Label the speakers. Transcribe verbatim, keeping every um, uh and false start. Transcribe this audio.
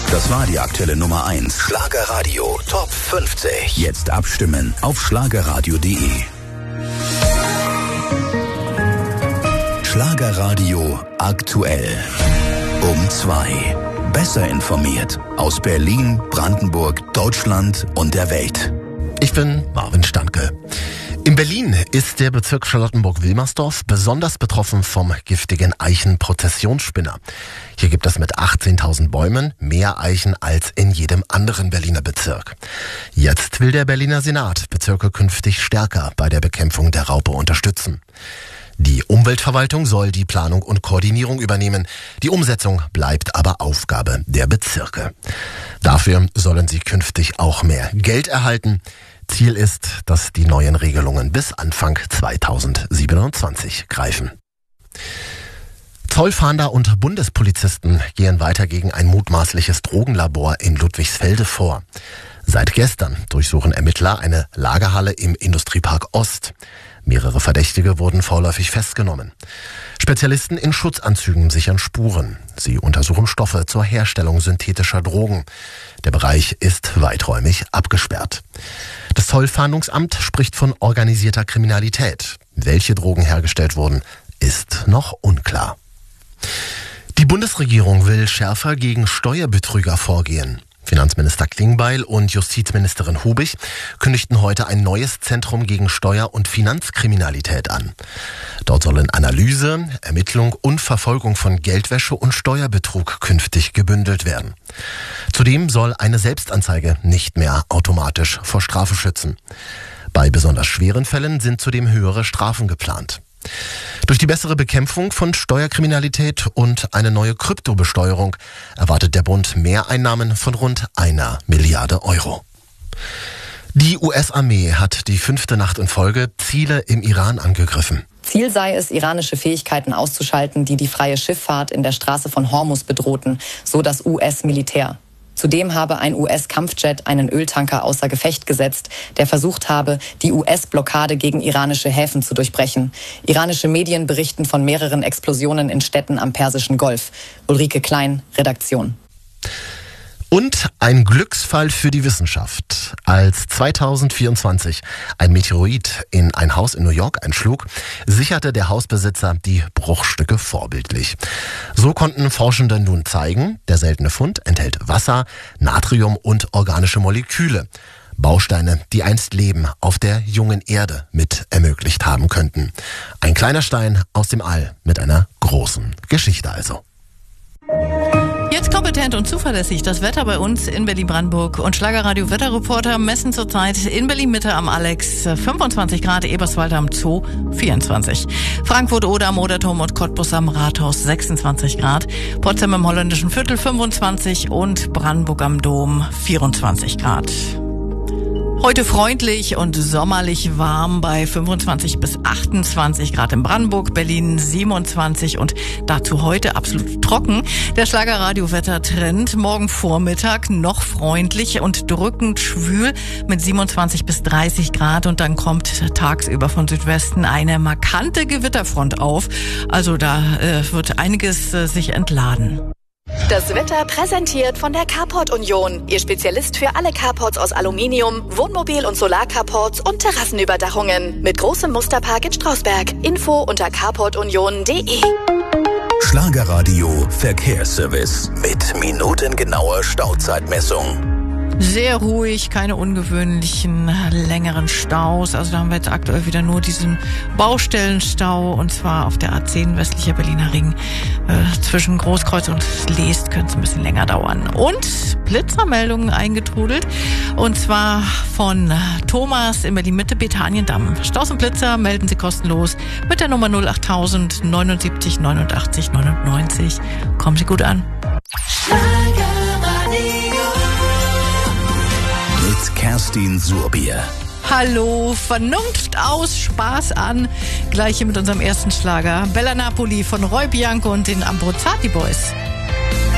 Speaker 1: Das war die aktuelle Nummer eins. Schlagerradio Top fünfzig. Jetzt abstimmen auf schlagerradio punkt de. Schlagerradio aktuell. Um zwei. Besser informiert. Aus Berlin, Brandenburg, Deutschland und der Welt.
Speaker 2: Ich bin Marvin Standke. In Berlin ist der Bezirk Charlottenburg-Wilmersdorf besonders betroffen vom giftigen Eichen-Prozessionsspinner. Hier gibt es mit achtzehntausend Bäumen mehr Eichen als in jedem anderen Berliner Bezirk. Jetzt will der Berliner Senat Bezirke künftig stärker bei der Bekämpfung der Raupe unterstützen. Die Umweltverwaltung soll die Planung und Koordinierung übernehmen. Die Umsetzung bleibt aber Aufgabe der Bezirke. Dafür sollen sie künftig auch mehr Geld erhalten. Ziel ist, dass die neuen Regelungen bis Anfang zweitausendsiebenundzwanzig greifen. Zollfahnder und Bundespolizisten gehen weiter gegen ein mutmaßliches Drogenlabor in Ludwigsfelde vor. Seit gestern durchsuchen Ermittler eine Lagerhalle im Industriepark Ost. Mehrere Verdächtige wurden vorläufig festgenommen. Spezialisten in Schutzanzügen sichern Spuren. Sie untersuchen Stoffe zur Herstellung synthetischer Drogen. Der Bereich ist weiträumig abgesperrt. Das Zollfahndungsamt spricht von organisierter Kriminalität. Welche Drogen hergestellt wurden, ist noch unklar. Die Bundesregierung will schärfer gegen Steuerbetrüger vorgehen. Finanzminister Klingbeil und Justizministerin Hubig kündigten heute ein neues Zentrum gegen Steuer- und Finanzkriminalität an. Dort sollen Analyse, Ermittlung und Verfolgung von Geldwäsche und Steuerbetrug künftig gebündelt werden. Zudem soll eine Selbstanzeige nicht mehr automatisch vor Strafe schützen. Bei besonders schweren Fällen sind zudem höhere Strafen geplant. Durch die bessere Bekämpfung von Steuerkriminalität und eine neue Kryptobesteuerung erwartet der Bund Mehreinnahmen von rund einer Milliarde Euro. Die U S-Armee hat die fünfte Nacht in Folge Ziele im Iran angegriffen.
Speaker 3: Ziel sei es, iranische Fähigkeiten auszuschalten, die die freie Schifffahrt in der Straße von Hormuz bedrohten, so das U S-Militär. Zudem habe ein U S-Kampfjet einen Öltanker außer Gefecht gesetzt, der versucht habe, die U S-Blockade gegen iranische Häfen zu durchbrechen. Iranische Medien berichten von mehreren Explosionen in Städten am Persischen Golf. Ulrike Klein, Redaktion.
Speaker 2: Und ein Glücksfall für die Wissenschaft. Als zweitausendvierundzwanzig ein Meteorit in ein Haus in New York einschlug, sicherte der Hausbesitzer die Bruchstücke vorbildlich. So konnten Forschende nun zeigen, der seltene Fund enthält Wasser, Natrium und organische Moleküle. Bausteine, die einst Leben auf der jungen Erde mit ermöglicht haben könnten. Ein kleiner Stein aus dem All mit einer großen Geschichte also.
Speaker 4: Jetzt kompetent und zuverlässig das Wetter bei uns in Berlin-Brandenburg und Schlagerradio Wetterreporter messen zurzeit in Berlin-Mitte am Alex fünfundzwanzig Grad, Eberswalde am Zoo vierundzwanzig. Frankfurt-Oder am Oderturm und Cottbus am Rathaus sechsundzwanzig Grad. Potsdam im Holländischen Viertel fünfundzwanzig und Brandenburg am Dom vierundzwanzig Grad. Heute freundlich und sommerlich warm bei fünfundzwanzig bis achtundzwanzig Grad in Brandenburg, Berlin siebenundzwanzig und dazu heute absolut trocken. Der Schlagerradio-Wettertrend morgen Vormittag noch freundlich und drückend schwül mit siebenundzwanzig bis dreißig Grad und dann kommt tagsüber von Südwesten eine markante Gewitterfront auf. Also da äh, wird einiges äh, sich entladen.
Speaker 5: Das Wetter präsentiert von der Carport Union. Ihr Spezialist für alle Carports aus Aluminium, Wohnmobil- und Solarcarports und Terrassenüberdachungen. Mit großem Musterpark in Strausberg. Info unter carport union punkt de.
Speaker 1: Schlagerradio Verkehrsservice mit minutengenauer Stauzeitmessung.
Speaker 4: Sehr ruhig, keine ungewöhnlichen längeren Staus. Also da haben wir jetzt aktuell wieder nur diesen Baustellenstau und zwar auf der A zehn westlicher Berliner Ring. Äh, zwischen Großkreuz und Leest könnte es ein bisschen länger dauern. Und Blitzermeldungen eingetrudelt und zwar von Thomas in Berlin-Mitte, Betaniendamm. Staus und Blitzer melden Sie kostenlos mit der Nummer null acht null null neunundsiebzig neunundachtzig neunundneunzig. Kommen Sie gut an.
Speaker 1: Mit Kerstin Surbier.
Speaker 4: Hallo, Vernunft aus, Spaß an. Gleich hier mit unserem ersten Schlager. Bella Napoli von Roy Bianco und den Ambrozzati Boys.